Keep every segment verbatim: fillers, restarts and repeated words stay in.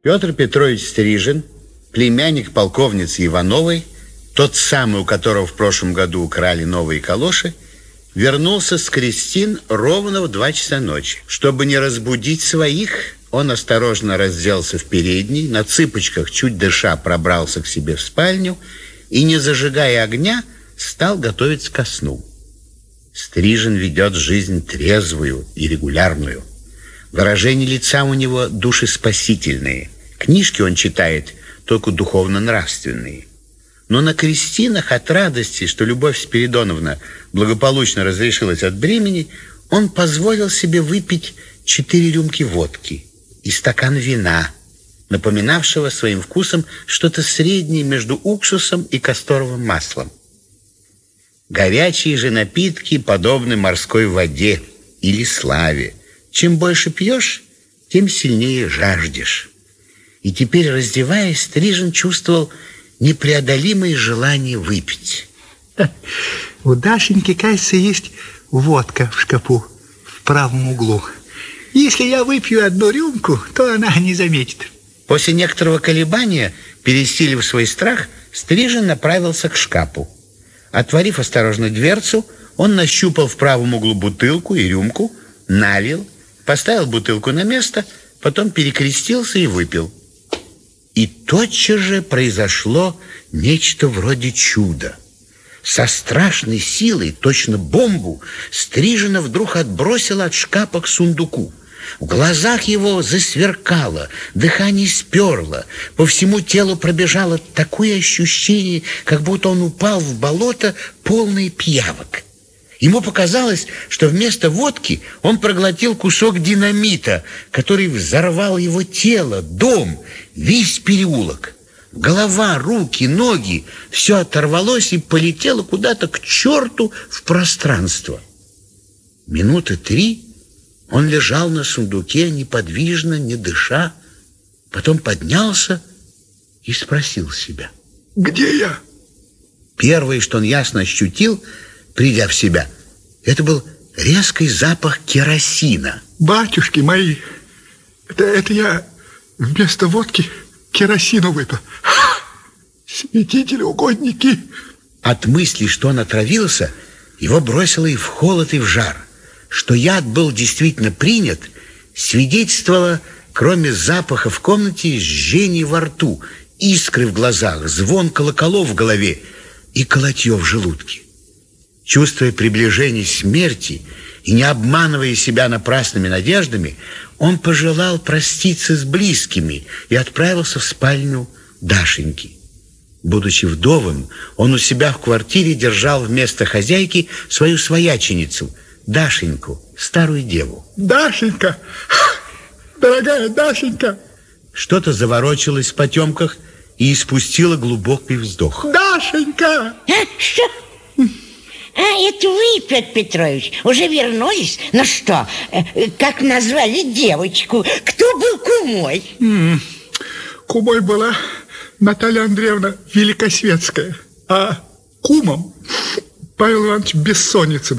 Петр Петрович Стрижен, племянник полковницы Ивановой, тот самый, у которого в прошлом году украли новые калоши, вернулся с крестин ровно в два часа ночи. Чтобы не разбудить своих, он осторожно разделся в передней, на цыпочках, чуть дыша, пробрался к себе в спальню и, не зажигая огня, стал готовиться ко сну. Стрижен ведет жизнь трезвую и регулярную. Выражения лица у него душеспасительные. Книжки он читает только духовно-нравственные. Но на крестинах от радости, что Любовь Спиридоновна благополучно разрешилась от бремени, он позволил себе выпить четыре рюмки водки и стакан вина, напоминавшего своим вкусом что-то среднее между уксусом и касторовым маслом. Горячие же напитки подобны морской воде или славе. Чем больше пьешь, тем сильнее жаждешь. И теперь, раздеваясь, Стрижен чувствовал непреодолимое желание выпить. У Дашеньки, кажется, есть водка в шкафу в правом углу. Если я выпью одну рюмку, то она не заметит. После некоторого колебания, пересилив свой страх, Стрижен направился к шкафу. Отворив осторожно дверцу, он нащупал в правом углу бутылку и рюмку, налил, поставил бутылку на место, потом перекрестился и выпил. И тотчас же произошло нечто вроде чуда. Со страшной силой, точно бомбу, Стрижена вдруг отбросило от шкафа к сундуку. В глазах его засверкало, дыхание сперло, по всему телу пробежало такое ощущение, как будто он упал в болото, полное пиявок. Ему показалось, что вместо водки он проглотил кусок динамита, который взорвал его тело, дом, весь переулок. Голова, руки, ноги — все оторвалось и полетело куда-то к черту в пространство. Минуты три он лежал на сундуке неподвижно, не дыша, потом поднялся и спросил себя: где я? Первое, что он ясно ощутил, придя в себя, это был резкий запах керосина. Батюшки мои, это, это я вместо водки керосину выпил. Святители, угодники. От мысли, что он отравился, его бросило и в холод, и в жар. Что яд был действительно принят, свидетельствовало, кроме запаха в комнате, жжение во рту, искры в глазах, звон колоколов в голове и колотье в желудке. Чувствуя приближение смерти и не обманывая себя напрасными надеждами, он пожелал проститься с близкими и отправился в спальню Дашеньки. Будучи вдовым, он у себя в квартире держал вместо хозяйки свою свояченицу, Дашеньку, старую деву. Дашенька! Дорогая Дашенька! Что-то заворочилось в потемках и испустило глубокий вздох. Дашенька! А, что? А, это вы, Петр Петрович, уже вернулись? Ну что, как назвали девочку? Кто был кумой? М-м, кумой была Наталья Андреевна Великосветская, а кумом Павел Иванович Бессонницын.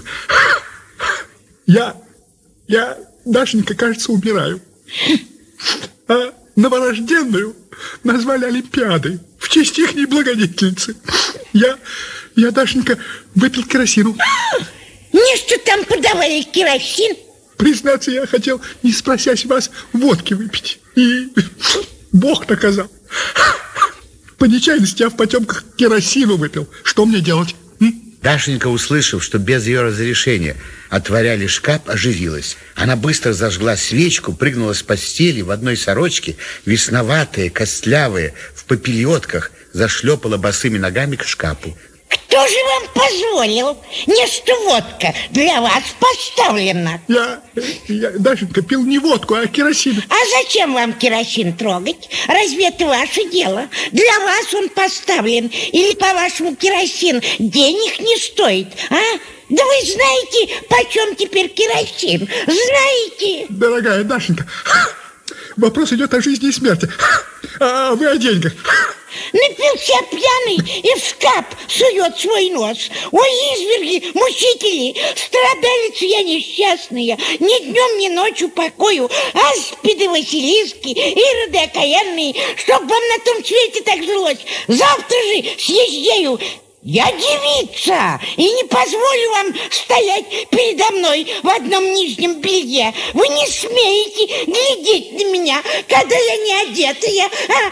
Я, я, Дашенька, кажется, умираю. А новорожденную назвали Олимпиадой в честь ихней благодетельницы. Я, я, Дашенька, выпил керосину. Не что там подавали керосин? Признаться, я хотел, не спросясь вас, водки выпить. И Бог наказал. По нечаянности я в потемках керосину выпил. Что мне делать? М? Дашенька, услышав, что без ее разрешения отворяли шкаф, оживилась. Она быстро зажгла свечку, прыгнула с постели в одной сорочке, весноватая, костлявая, в попельотках, зашлепала босыми ногами к шкафу. Кто же вам позволил? Не что водка для вас поставлена. Я, я, Дашенька, пил не водку, а керосин. А зачем вам керосин трогать? Разве это ваше дело? Для вас он поставлен. Или, по-вашему, керосин денег не стоит, а? Да вы знаете, почем теперь керосин? Знаете? Дорогая Дашенька, вопрос идет о жизни и смерти. А вы о деньгах. Напился пьяный и в шкаф сует свой нос. Ой, изверги, мучители, страдалица я несчастная, ни днем, ни ночью покою, аспиды, василиски, ироды окаянные, чтоб вам на том свете так жилось. Завтра же съезжаю. Я девица и не позволю вам стоять передо мной в одном нижнем белье. Вы не смеете глядеть на меня, когда я не одетая.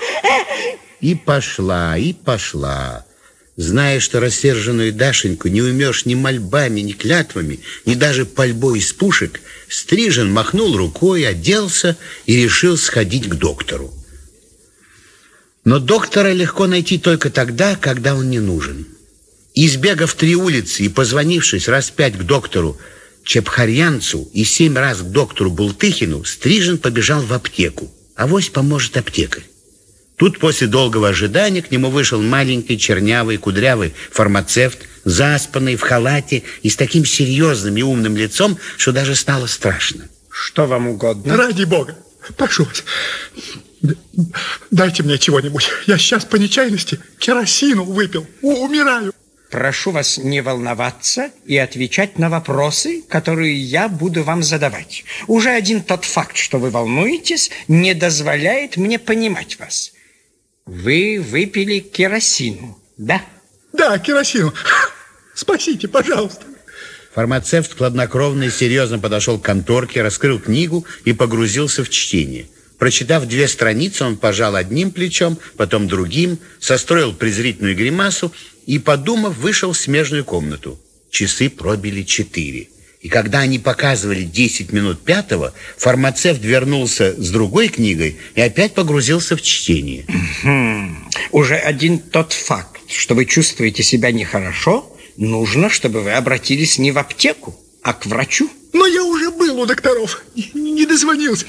И пошла, и пошла. Зная, что рассерженную Дашеньку не умешь ни мольбами, ни клятвами, ни даже пальбой из пушек, Стрижен махнул рукой, оделся и решил сходить к доктору. Но доктора легко найти только тогда, когда он не нужен. Избегав три улицы и позвонившись раз пять к доктору Чепхарьянцу и семь раз к доктору Бултыхину, Стрижен побежал в аптеку. Авось поможет аптекарь. Тут после долгого ожидания к нему вышел маленький, чернявый, кудрявый фармацевт, заспанный, в халате и с таким серьезным и умным лицом, что даже стало страшно. Что вам угодно? Ради бога, прошу вас, дайте мне чего-нибудь. Я сейчас по нечаянности керосину выпил, умираю. Прошу вас не волноваться и отвечать на вопросы, которые я буду вам задавать. Уже один тот факт, что вы волнуетесь, не дозволяет мне понимать вас. Вы выпили керосину, да? Да, керосину. Спасите, пожалуйста. Фармацевт хладнокровно и серьезно подошел к конторке, раскрыл книгу и погрузился в чтение. Прочитав две страницы, он пожал одним плечом, потом другим, состроил презрительную гримасу и, подумав, вышел в смежную комнату. Часы пробили четыре. И когда они показывали десять минут пятого, фармацевт вернулся с другой книгой и опять погрузился в чтение. Уже один тот факт, что вы чувствуете себя нехорошо, нужно, чтобы вы обратились не в аптеку, а к врачу. Но я уже был у докторов, не дозвонился.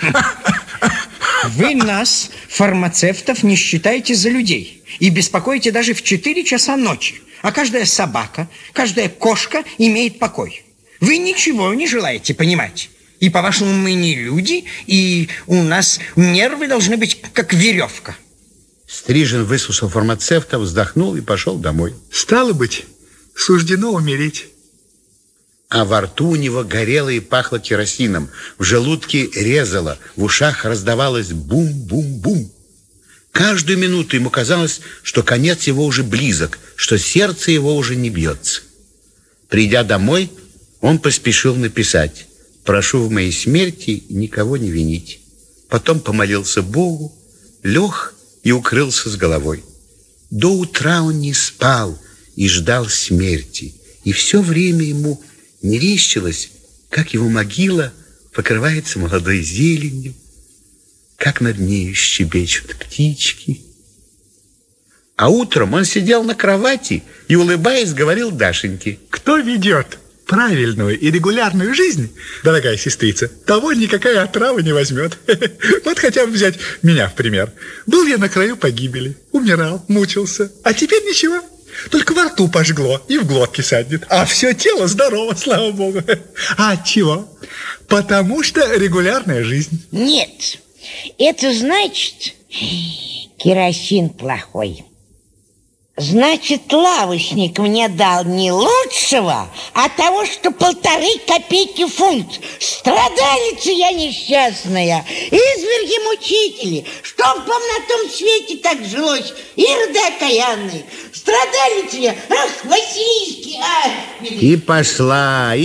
Вы нас, фармацевтов, не считаете за людей и беспокоите даже в четыре часа ночи. А каждая собака, каждая кошка имеет покой. Вы ничего не желаете понимать. И, по-вашему, мы не люди, и у нас нервы должны быть как веревка. Стрижен выслушал фармацевта, вздохнул и пошел домой. Стало быть, суждено умереть. А во рту у него горело и пахло керосином, в желудке резало, в ушах раздавалось бум-бум-бум. Каждую минуту ему казалось, что конец его уже близок, что сердце его уже не бьется. Придя домой, он поспешил написать: «Прошу в моей смерти никого не винить». Потом помолился Богу, лег и укрылся с головой. До утра он не спал и ждал смерти, и все время ему мерещилось, как его могила покрывается молодой зеленью, как над нею щебечут птички. А утром он сидел на кровати и, улыбаясь, говорил Дашеньке: кто ведет правильную и регулярную жизнь, дорогая сестрица, того никакая отрава не возьмет. Вот хотя бы взять меня в пример. Был я на краю погибели, умирал, мучился, а теперь ничего. Только во рту пожгло и в глотке саднет, а все тело здорово, слава богу. А от чего? Потому что регулярная жизнь. Нет, это значит, керосин плохой. Значит, лавочник мне дал не лучшего, а того, что полторы копейки фунт. Страдалица я несчастная, изверги-мучители, чтоб вам на том свете так жилось, ироды окаянные. Страдалица я, ах, Василийский, ах! И пошла,